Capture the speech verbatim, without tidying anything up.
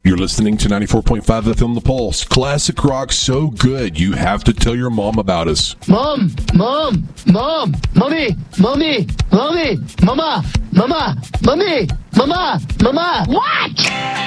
You're listening to ninety-four point five F M The Pulse. Classic rock so good, you have to tell your mom about us. Mom, mom, mom, mommy, mommy, mommy, mama, mama, mommy, mama, mama. What?